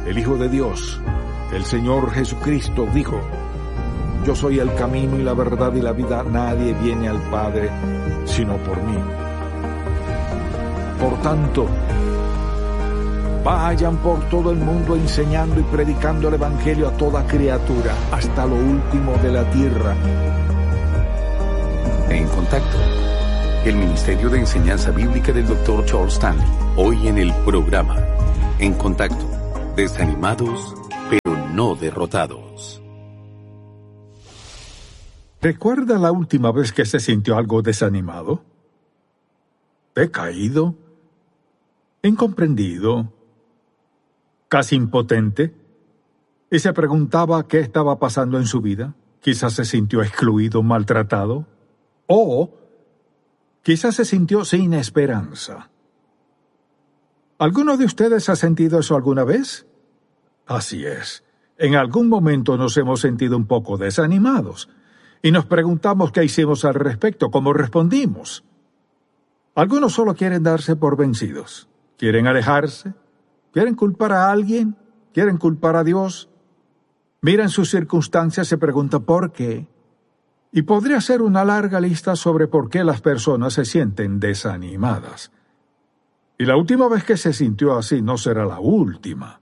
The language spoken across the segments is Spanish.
el Hijo de Dios, el Señor Jesucristo, dijo: yo soy el camino y la verdad y la vida. Nadie viene al Padre sino por mí. Por tanto, vayan por todo el mundo enseñando y predicando el Evangelio a toda criatura, hasta lo último de la tierra. En Contacto, el Ministerio de Enseñanza Bíblica del Dr. Charles Stanley. Hoy en el programa En Contacto, desanimados pero no derrotados. ¿Recuerda la última vez que se sintió algo desanimado? ¿Decaído? ¿Incomprendido? ¿Casi impotente? ¿Y se preguntaba qué estaba pasando en su vida? Quizás se sintió excluido, maltratado. O quizás se sintió sin esperanza. ¿Alguno de ustedes ha sentido eso alguna vez? Así es. En algún momento nos hemos sentido un poco desanimados y nos preguntamos qué hicimos al respecto, cómo respondimos. Algunos solo quieren darse por vencidos. Quieren alejarse. Quieren culpar a alguien. Quieren culpar a Dios. Miran sus circunstancias y se preguntan ¿por qué? Y podría ser una larga lista sobre por qué las personas se sienten desanimadas. Y la última vez que se sintió así no será la última.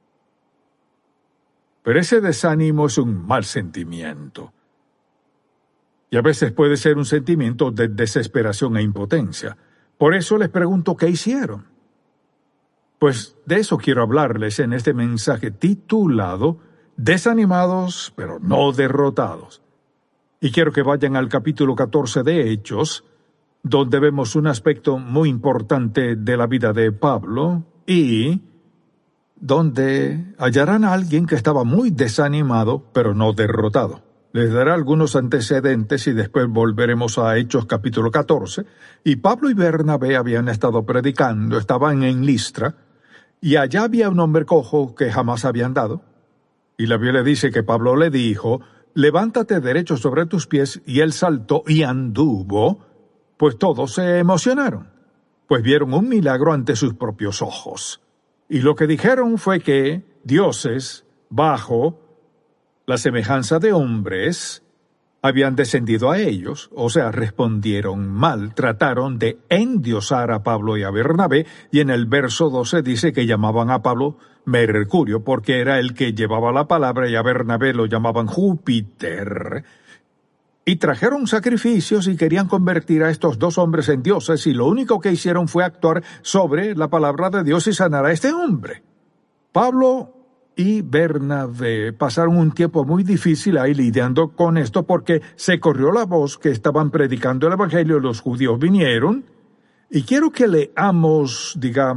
Pero ese desánimo es un mal sentimiento. Y a veces puede ser un sentimiento de desesperación e impotencia. Por eso les pregunto ¿qué hicieron? Pues de eso quiero hablarles en este mensaje titulado Desanimados pero no derrotados. Y quiero que vayan al capítulo 14 de Hechos, donde vemos un aspecto muy importante de la vida de Pablo y donde hallarán a alguien que estaba muy desanimado pero no derrotado. Les daré algunos antecedentes y después volveremos a Hechos capítulo 14. Y Pablo y Bernabé habían estado predicando, estaban en Listra, y allá había un hombre cojo que jamás había andado. Y la Biblia dice que Pablo le dijo: levántate derecho sobre tus pies, y él saltó y anduvo. Pues todos se emocionaron, pues vieron un milagro ante sus propios ojos. Y lo que dijeron fue que dioses, bajo la semejanza de hombres, habían descendido a ellos, o sea, respondieron mal, trataron de endiosar a Pablo y a Bernabé, y en el verso 12 dice que llamaban a Pablo Mercurio, porque era el que llevaba la palabra, y a Bernabé lo llamaban Júpiter. Y trajeron sacrificios y querían convertir a estos dos hombres en dioses, y lo único que hicieron fue actuar sobre la palabra de Dios y sanar a este hombre. Pablo y Bernabé pasaron un tiempo muy difícil ahí lidiando con esto, porque se corrió la voz que estaban predicando el Evangelio, los judíos vinieron, y quiero que leamos,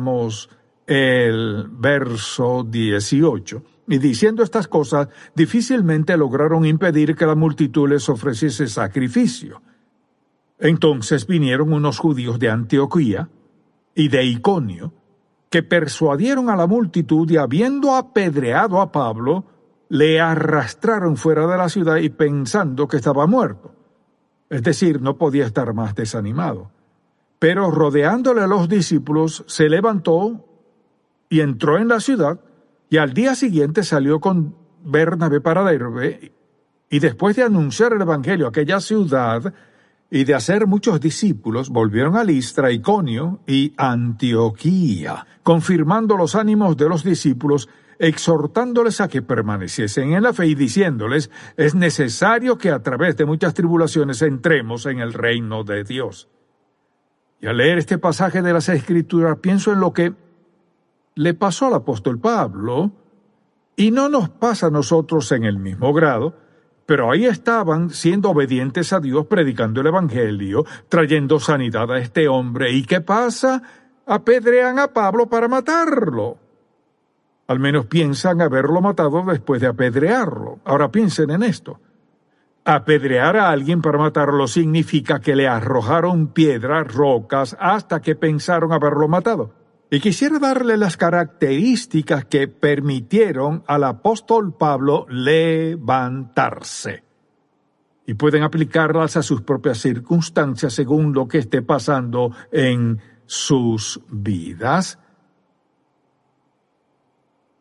el verso 18. Y diciendo estas cosas, difícilmente lograron impedir que la multitud les ofreciese sacrificio. Entonces vinieron unos judíos de Antioquía y de Iconio, que persuadieron a la multitud y habiendo apedreado a Pablo, le arrastraron fuera de la ciudad y pensando que estaba muerto. Es decir, no podía estar más desanimado. Pero rodeándole a los discípulos, se levantó y entró en la ciudad, y al día siguiente salió con Bernabé para Derbe, y después de anunciar el Evangelio a aquella ciudad y de hacer muchos discípulos, volvieron a Listra, Iconio y Antioquía, confirmando los ánimos de los discípulos, exhortándoles a que permaneciesen en la fe y diciéndoles: es necesario que a través de muchas tribulaciones entremos en el reino de Dios. Y al leer este pasaje de las Escrituras, pienso en lo que le pasó al apóstol Pablo, y no nos pasa a nosotros en el mismo grado, pero ahí estaban siendo obedientes a Dios, predicando el Evangelio, trayendo sanidad a este hombre. ¿Y qué pasa? Apedrean a Pablo para matarlo. Al menos piensan haberlo matado después de apedrearlo. Ahora piensen en esto. Apedrear a alguien para matarlo significa que le arrojaron piedras, rocas, hasta que pensaron haberlo matado. Y quisiera darle las características que permitieron al apóstol Pablo levantarse. Y pueden aplicarlas a sus propias circunstancias según lo que esté pasando en sus vidas.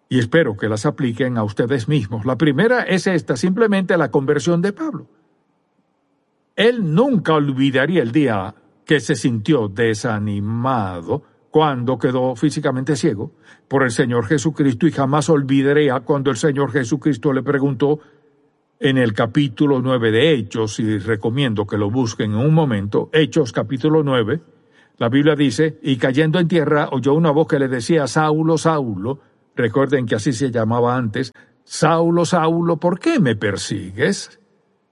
y espero que las apliquen a ustedes mismos. La primera es esta, simplemente la conversión de Pablo. Él nunca olvidaría el día que se sintió desanimado cuando quedó físicamente ciego por el Señor Jesucristo, y jamás olvidaría cuando el Señor Jesucristo le preguntó en el capítulo 9 de Hechos, y recomiendo que lo busquen en un momento, Hechos capítulo 9, la Biblia dice, y cayendo en tierra oyó una voz que le decía, Saulo, Saulo, recuerden que así se llamaba antes, Saulo, Saulo, ¿por qué me persigues?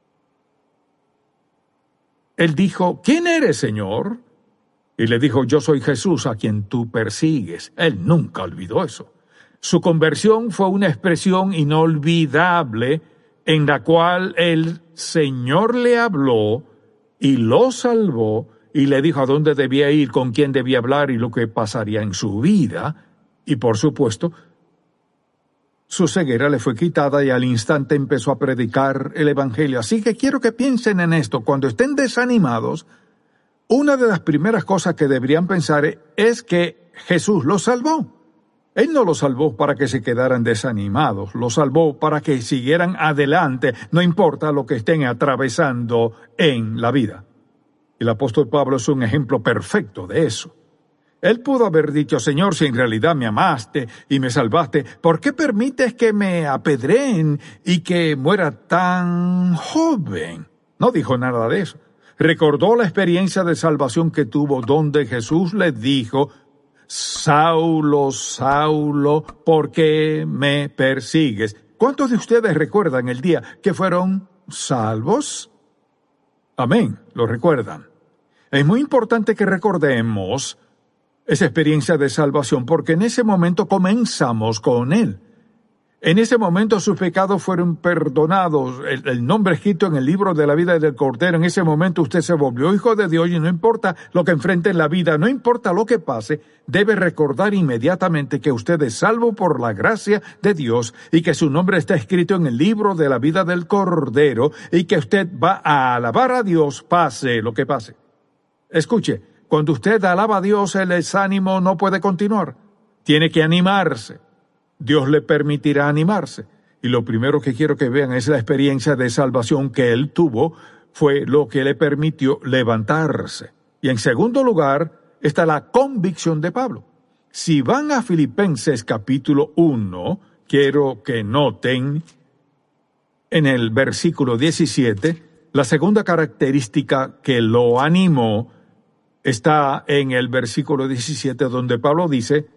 Él dijo, ¿quién eres, Señor? Y le dijo, yo soy Jesús a quien tú persigues. Él nunca olvidó eso. Su conversión fue una expresión inolvidable en la cual el Señor le habló y lo salvó y le dijo a dónde debía ir, con quién debía hablar y lo que pasaría en su vida. Y por supuesto, su ceguera le fue quitada y al instante empezó a predicar el Evangelio. Así que quiero que piensen en esto. Cuando estén desanimados, una de las primeras cosas que deberían pensar es que Jesús los salvó. Él no los salvó para que se quedaran desanimados, los salvó para que siguieran adelante, no importa lo que estén atravesando en la vida. El apóstol Pablo es un ejemplo perfecto de eso. Él pudo haber dicho, Señor, si en realidad me amaste y me salvaste, ¿por qué permites que me apedreen y que muera tan joven? No dijo nada de eso. Recordó la experiencia de salvación que tuvo, donde Jesús le dijo, Saulo, Saulo, ¿por qué me persigues? ¿Cuántos de ustedes recuerdan el día que fueron salvos? Amén, lo recuerdan. Es muy importante que recordemos esa experiencia de salvación, porque en ese momento comenzamos con Él. En ese momento sus pecados fueron perdonados, el nombre escrito en el libro de la vida del Cordero. En ese momento usted se volvió hijo de Dios y no importa lo que enfrente en la vida, no importa lo que pase, debe recordar inmediatamente que usted es salvo por la gracia de Dios y que su nombre está escrito en el libro de la vida del Cordero y que usted va a alabar a Dios pase lo que pase. Escuche, cuando usted alaba a Dios, el desánimo no puede continuar. Tiene que animarse. Dios le permitirá animarse. Y lo primero que quiero que vean es la experiencia de salvación que él tuvo, fue lo que le permitió levantarse. Y en segundo lugar está la convicción de Pablo. Si van a Filipenses capítulo 1, quiero que noten en el versículo 17, la segunda característica que lo animó está en el versículo 17, donde Pablo dice,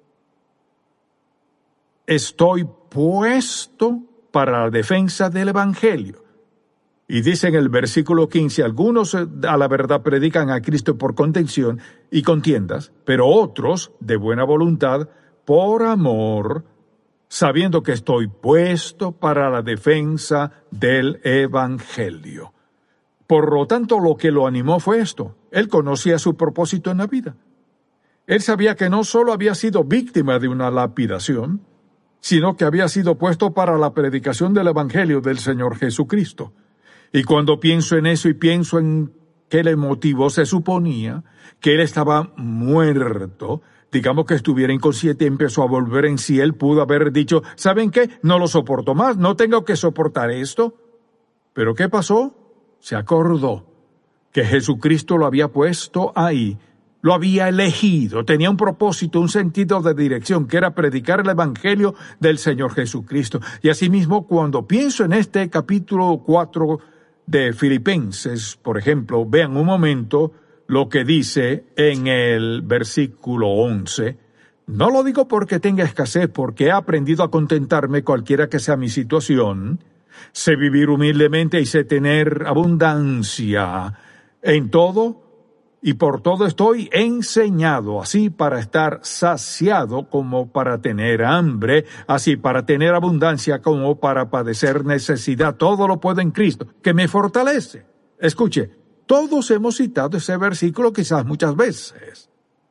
estoy puesto para la defensa del Evangelio. Y dice en el versículo 15, algunos a la verdad predican a Cristo por contención y contiendas, pero otros, de buena voluntad, por amor, sabiendo que estoy puesto para la defensa del Evangelio. Por lo tanto, lo que lo animó fue esto. Él conocía su propósito en la vida. Él sabía que no solo había sido víctima de una lapidación, sino que había sido puesto para la predicación del Evangelio del Señor Jesucristo. Y cuando pienso en eso y pienso en qué le motivó, se suponía que él estaba muerto, digamos que estuviera inconsciente y empezó a volver en sí. Él pudo haber dicho, ¿saben qué? No lo soporto más, no tengo que soportar esto. ¿Pero qué pasó? Se acordó que Jesucristo lo había puesto ahí, lo había elegido, tenía un propósito, un sentido de dirección, que era predicar el Evangelio del Señor Jesucristo. Y asimismo, cuando pienso en este capítulo 4 de Filipenses, por ejemplo, vean un momento lo que dice en el versículo 11. No lo digo porque tenga escasez, porque he aprendido a contentarme cualquiera que sea mi situación. Sé vivir humildemente y sé tener abundancia en todo, y por todo estoy enseñado, así para estar saciado como para tener hambre, así para tener abundancia como para padecer necesidad. Todo lo puedo en Cristo, que me fortalece. Escuche, todos hemos citado ese versículo quizás muchas veces.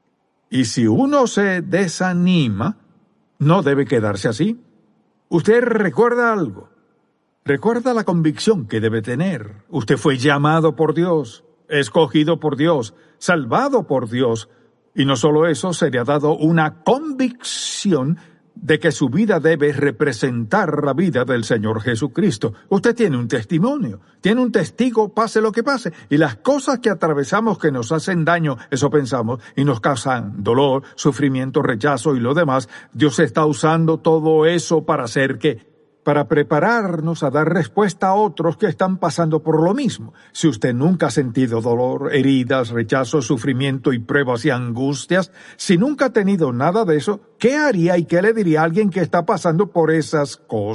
Y si uno se desanima, no debe quedarse así. Usted recuerda algo. Recuerda la convicción que debe tener. Usted fue llamado por Dios, escogido por Dios, salvado por Dios. Y no solo eso, se le ha dado una convicción de que su vida debe representar la vida del Señor Jesucristo. Usted tiene un testimonio, tiene un testigo, pase lo que pase, y las cosas que atravesamos que nos hacen daño, eso pensamos, y nos causan dolor, sufrimiento, rechazo y lo demás, Dios está usando todo eso para hacer que para prepararnos a dar respuesta a otros que están pasando por lo mismo. Si usted nunca ha sentido dolor, heridas, rechazo, sufrimiento y pruebas y angustias, si nunca ha tenido nada de eso, ¿qué haría y qué le diría a alguien que está pasando por esas cosas?